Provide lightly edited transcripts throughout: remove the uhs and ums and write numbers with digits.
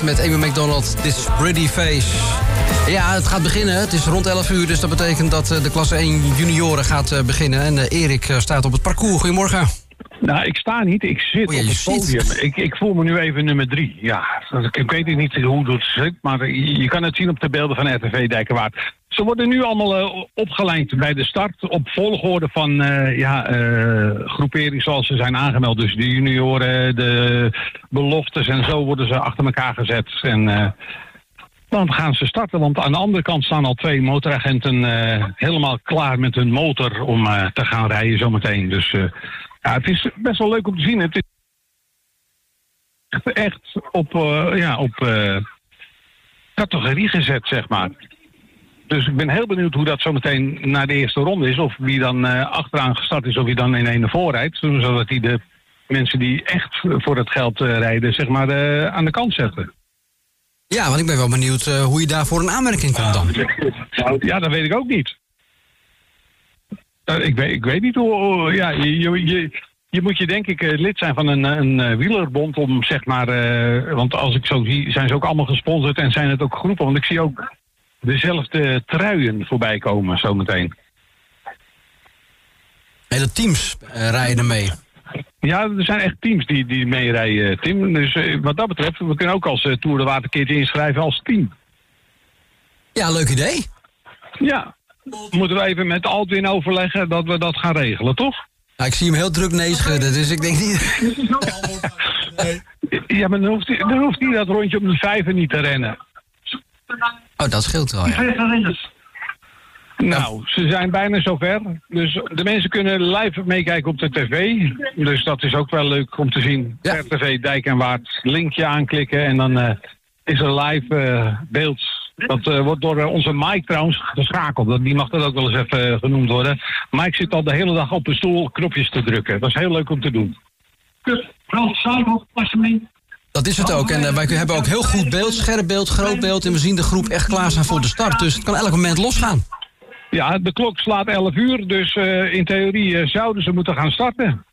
Waard met Amy McDonald, This Pretty Face. Ja, het gaat beginnen. Het is rond 11 uur, dus dat betekent dat de klasse 1 junioren gaat beginnen. En Erik staat op het parcours. Goedemorgen. Nou, ik sta niet. Ik zit op het podium. Ik voel me nu even nummer 3. Ja, ik weet niet hoe het zit, maar je kan het zien op de beelden van RTV Dijkenwaard. Ze worden nu allemaal opgeleid bij de start op volgorde van groepering zoals ze zijn aangemeld. Dus de junioren, de beloftes en zo worden ze achter elkaar gezet. En dan gaan ze starten, want aan de andere kant staan al 2 motoragenten helemaal klaar met hun motor om te gaan rijden zometeen. Dus ja, het is best wel leuk om te zien. Het is echt op categorie gezet, zeg maar. Dus ik ben heel benieuwd hoe dat zometeen naar de eerste ronde is. Of wie dan achteraan gestart is, of wie dan in een voorrijdt. Zodat die de mensen die echt voor het geld rijden, zeg maar, aan de kant zetten. Ja, want ik ben wel benieuwd hoe je daarvoor een aanmerking komt dan. Ja, dat weet ik ook niet. Ik weet niet hoe. Ja, je moet je denk ik lid zijn van een wielerbond om zeg maar. Want als ik zo zie, zijn ze ook allemaal gesponsord en zijn het ook groepen. Want ik zie ook dezelfde truien voorbij komen zometeen. Hele teams rijden er mee. Ja, er zijn echt teams die meerijden, Tim. Dus wat dat betreft, we kunnen ook als Tour de Waard een keertje inschrijven als team. Ja, leuk idee. Ja, moeten we even met Altwin overleggen dat we dat gaan regelen, toch? Nou, ik zie hem heel druk nee schudden, dus ik denk niet... Ja, maar dan hoeft hij dat rondje om de 5 niet te rennen. Oh, dat scheelt wel, ja. Nou, ze zijn bijna zover. Dus de mensen kunnen live meekijken op de tv. Dus dat is ook wel leuk om te zien. Ja. RTV Dijk en Waard, linkje aanklikken en dan is er live beeld. Dat wordt door onze Mike trouwens geschakeld. Die mag dat ook wel eens even genoemd worden. Mike zit al de hele dag op de stoel knopjes te drukken. Dat is heel leuk om te doen. Dat is het ook. En wij hebben ook heel goed beeld, scherp beeld, groot beeld. En we zien de groep echt klaar zijn voor de start. Dus het kan elk moment losgaan. Ja, de klok slaat 11 uur. Dus in theorie zouden ze moeten gaan starten.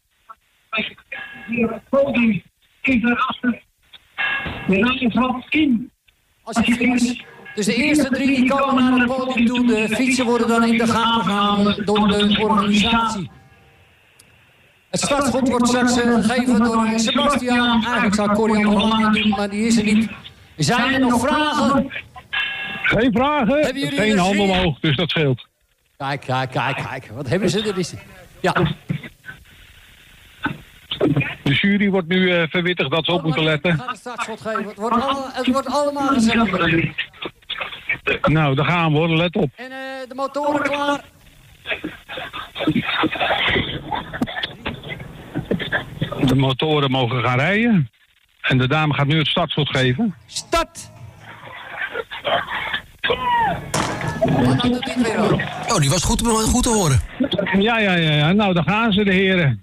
Dus de eerste 3 die komen naar het podium toe. De fietsen worden dan in de gaten gehouden door de organisatie. Het startschot wordt straks gegeven door Sebastiaan. Eigenlijk zou Corian Holland doen, maar die is er niet. Zijn er nog vragen? Geen vragen, geen handen omhoog, dus dat scheelt. Kijk. Wat hebben ze er? Ja. De jury wordt nu verwittigd dat ze op moeten letten. Ik ga het startschot geven. Het wordt allemaal gezegd. Nou, daar gaan we hoor, let op. En de motoren klaar. De motoren mogen gaan rijden. En de dame gaat nu het startschot geven. Start! Oh, die was goed te horen. Ja. Nou, daar gaan ze, de heren.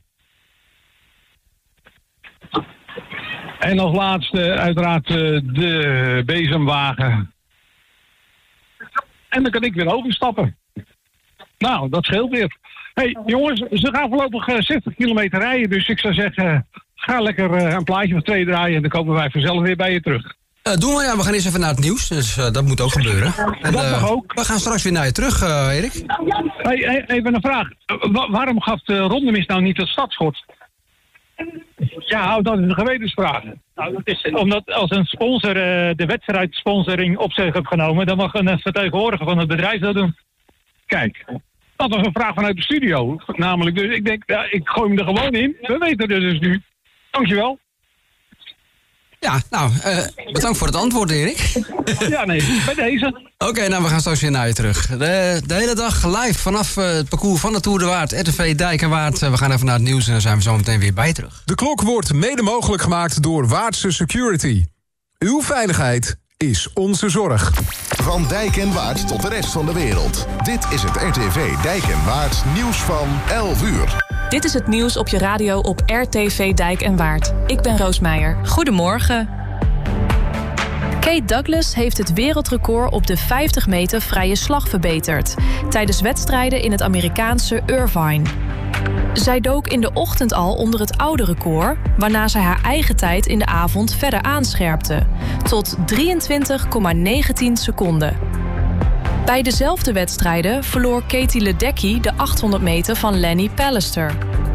En als laatste uiteraard de bezemwagen. En dan kan ik weer overstappen. Nou, dat scheelt weer. Hey, jongens, ze gaan voorlopig 60 kilometer rijden. Dus ik zou zeggen, ga lekker een plaatje of 2 draaien. En dan komen wij vanzelf weer bij je terug. Doen we, ja. We gaan eerst even naar het nieuws. Dus dat moet ook gebeuren. En, dat mag ook. We gaan straks weer naar je terug, Erik. Hey, even een vraag. Waarom gaf de Rondemis nou niet het startschot? Ja, dat is een gewetensvraag. Nou, dat is omdat als een sponsor de wedstrijdsponsoring op zich heeft genomen, dan mag een vertegenwoordiger van het bedrijf dat doen. Kijk, dat was een vraag vanuit de studio. Namelijk, dus ik denk, ik gooi hem er gewoon in. We weten het dus nu. Dankjewel. Ja, nou, bedankt voor het antwoord, Erik. Ja, nee, bij deze. Oké, nou, we gaan straks weer naar je terug. De hele dag live vanaf het parcours van de Tour de Waard, RTV Dijk en Waard. We gaan even naar het nieuws en dan zijn we zo meteen weer bij je terug. De klok wordt mede mogelijk gemaakt door Waardse Security. Uw veiligheid is onze zorg. Van Dijk en Waard tot de rest van de wereld. Dit is het RTV Dijk en Waard nieuws van 11 uur. Dit is het nieuws op je radio op RTV Dijk en Waard. Ik ben Roos Meijer. Goedemorgen. Kate Douglas heeft het wereldrecord op de 50 meter vrije slag verbeterd tijdens wedstrijden in het Amerikaanse Irvine. Zij dook in de ochtend al onder het oude record, waarna zij haar eigen tijd in de avond verder aanscherpte, tot 23,19 seconden. Bij dezelfde wedstrijden verloor Katie Ledecky de 800 meter van Lenny Pallister.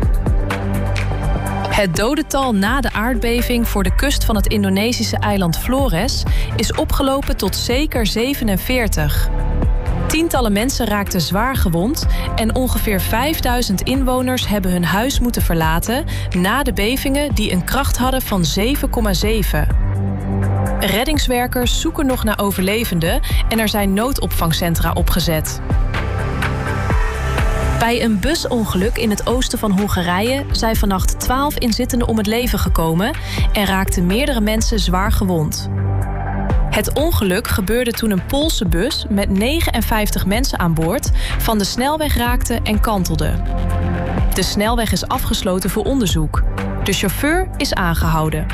Het dodental na de aardbeving voor de kust van het Indonesische eiland Flores is opgelopen tot zeker 47. Tientallen mensen raakten zwaar gewond en ongeveer 5000 inwoners hebben hun huis moeten verlaten na de bevingen die een kracht hadden van 7,7. Reddingswerkers zoeken nog naar overlevenden en er zijn noodopvangcentra opgezet. Bij een busongeluk in het oosten van Hongarije zijn vannacht 12 inzittenden om het leven gekomen en raakten meerdere mensen zwaar gewond. Het ongeluk gebeurde toen een Poolse bus met 59 mensen aan boord van de snelweg raakte en kantelde. De snelweg is afgesloten voor onderzoek. De chauffeur is aangehouden.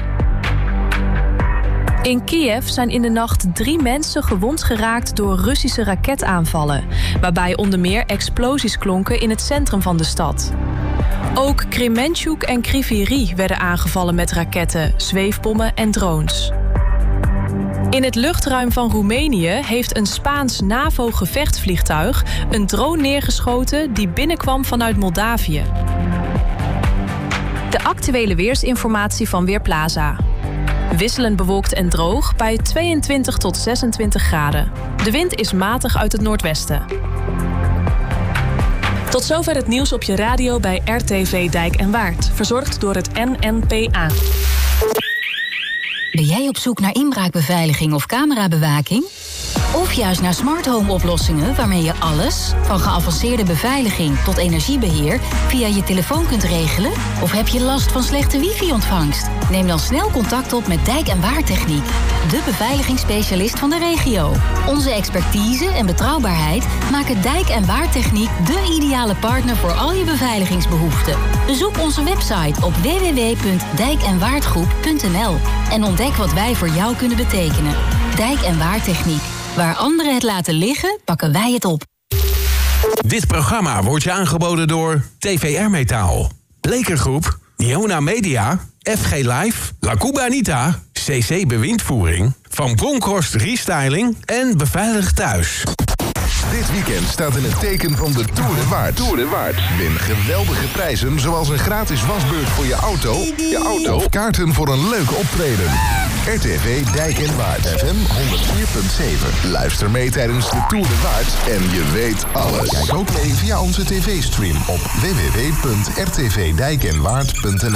In Kiev zijn in de nacht 3 mensen gewond geraakt door Russische raketaanvallen, waarbij onder meer explosies klonken in het centrum van de stad. Ook Kremenchuk en Kryvyi werden aangevallen met raketten, zweefbommen en drones. In het luchtruim van Roemenië heeft een Spaans NAVO-gevechtsvliegtuig een drone neergeschoten die binnenkwam vanuit Moldavië. De actuele weersinformatie van Weerplaza. Wisselend bewolkt en droog bij 22 tot 26 graden. De wind is matig uit het noordwesten. Tot zover het nieuws op je radio bij RTV Dijk en Waard. Verzorgd door het NNPA. Ben jij op zoek naar inbraakbeveiliging of camerabewaking? Of juist naar smart home oplossingen waarmee je alles, van geavanceerde beveiliging tot energiebeheer, via je telefoon kunt regelen? Of heb je last van slechte wifi-ontvangst? Neem dan snel contact op met Dijk en Waard Techniek, de beveiligingsspecialist van de regio. Onze expertise en betrouwbaarheid maken Dijk en Waard Techniek de ideale partner voor al je beveiligingsbehoeften. Bezoek onze website op www.dijkenwaardgroep.nl en ontdek wat wij voor jou kunnen betekenen. Dijk en Waard Techniek. Waar anderen het laten liggen, pakken wij het op. Dit programma wordt je aangeboden door TVR Metaal, Blekergroep, Niona Media, FG Live, La Cubanita, CC Bewindvoering, Van Bronckhorst Restyling en Beveilig Thuis. Dit weekend staat in het teken van de Tour de Waard. Win geweldige prijzen zoals een gratis wasbeurt voor je auto of kaarten voor een leuk optreden. RTV Dijk en Waard FM 104.7. Luister mee tijdens de Tour de Waard en je weet alles. Kijk ook mee via onze tv-stream op www.rtvdijkenwaard.nl.